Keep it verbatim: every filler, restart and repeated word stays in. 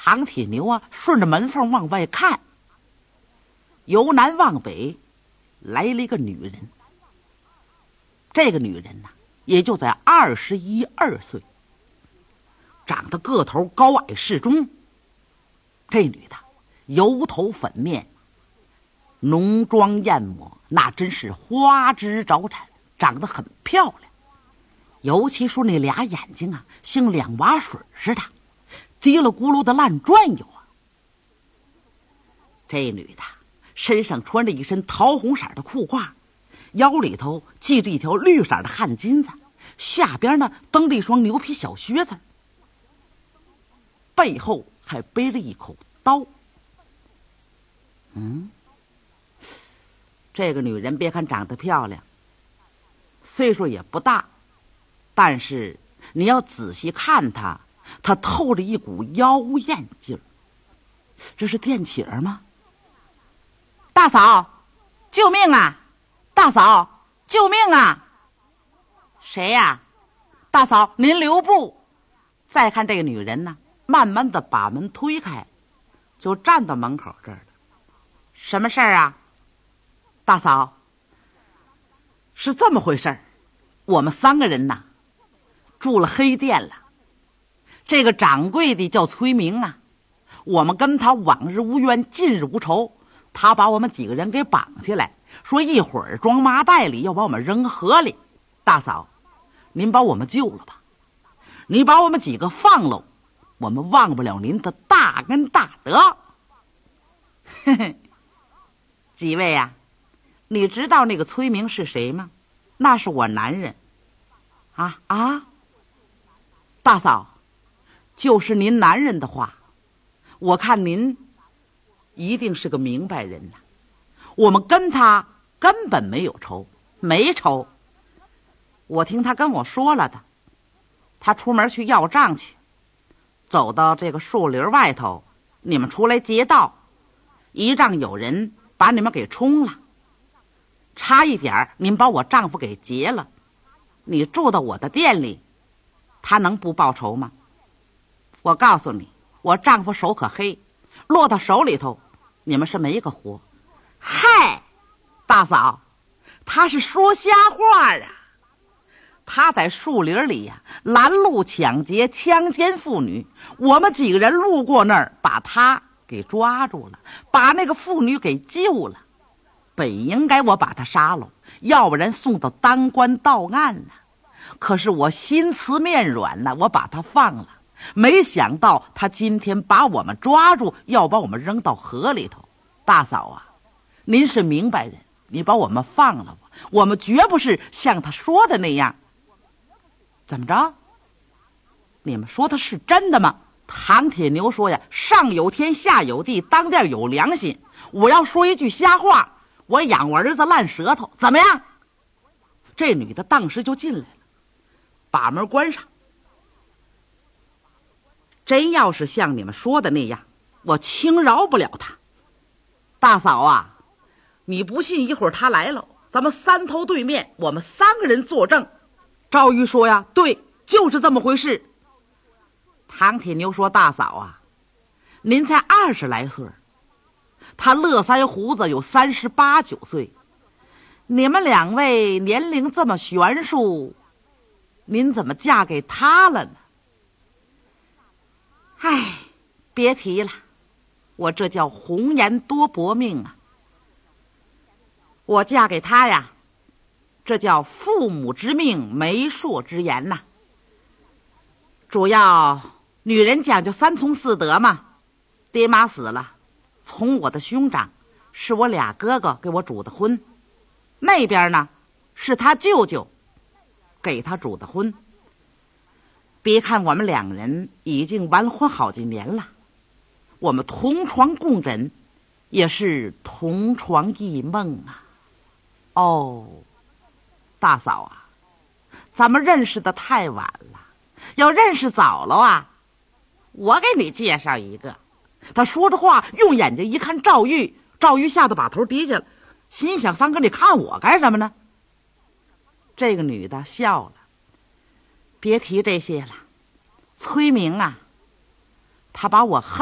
唐铁牛啊，顺着门缝往外看，由南往北来了一个女人。这个女人呢、啊，也就在二十一二岁，长得个头高矮适中。这女的油头粉面，浓妆艳抹，那真是花枝招展，长得很漂亮。尤其说那俩眼睛啊，像两瓦水似的，滴了咕噜的乱转悠啊。这女的身上穿着一身桃红色的裤褂，腰里头系着一条绿色的汗巾子，下边呢蹬着一双牛皮小靴子，背后还背着一口刀。嗯，这个女人别看长得漂亮，岁数也不大，但是你要仔细看她，她透着一股妖艳劲儿。这是电起儿吗？大嫂，救命啊！大嫂，救命啊！谁呀？大嫂，您留步。再看这个女人呢，慢慢的把门推开，就站到门口这儿了。什么事儿啊？大嫂，是这么回事儿，我们三个人呐，住了黑店了。这个掌柜的叫崔明啊，我们跟他往日无冤，近日无仇，他把我们几个人给绑起来，说一会儿装麻袋里要把我们扔河里。大嫂，您把我们救了吧，你把我们几个放喽，我们忘不了您的大恩大德。嘿嘿，几位呀、啊，你知道那个崔明是谁吗？那是我男人。啊啊，大嫂，就是您男人的话，我看您一定是个明白人呐。我们跟他根本没有仇，没仇。我听他跟我说了的，他出门去要账去，走到这个树林外头，你们出来劫道，一仗有人把你们给冲了，差一点您把我丈夫给劫了，你住到我的店里，他能不报仇吗？我告诉你，我丈夫手可黑，落到手里头你们是没个活。嗨，大嫂，他是说瞎话啊！他在树林里呀、啊，拦路抢劫、强奸妇女，我们几个人路过那儿，把他给抓住了，把那个妇女给救了。本应该我把他杀了，要不然送到当官到案呢。可是我心慈面软呢，我把他放了。没想到他今天把我们抓住，要把我们扔到河里头。大嫂啊，您是明白人，你把我们放了吧，我们绝不是像他说的那样。怎么着？你们说的是真的吗？唐铁牛说呀，上有天下有地，当店有良心。我要说一句瞎话，我养我儿子烂舌头，怎么样？这女的当时就进来了，把门关上。真要是像你们说的那样，我轻饶不了她。大嫂啊，你不信，一会儿她来了，咱们三头对面，我们三个人作证。赵玉说呀，对，就是这么回事。唐铁牛说，大嫂啊，您才二十来岁，他乐腮胡子有三十八九岁，你们两位年龄这么悬殊，您怎么嫁给他了呢？唉，别提了，我这叫红颜多薄命啊。我嫁给他呀，这叫父母之命，媒妁之言呐、啊。主要女人讲究三从四德嘛，爹妈死了，从我的兄长是我俩哥哥给我主的婚，那边呢是他舅舅给他主的婚。别看我们两人已经完婚好几年了，我们同床共枕，也是同床异梦啊。哦，大嫂啊，咱们认识的太晚了，要认识早了啊，我给你介绍一个。他说着话，用眼睛一看赵玉，赵玉吓得把头低下了，心想三哥你看我干什么呢？这个女的笑了，别提这些了，崔明啊，他把我恨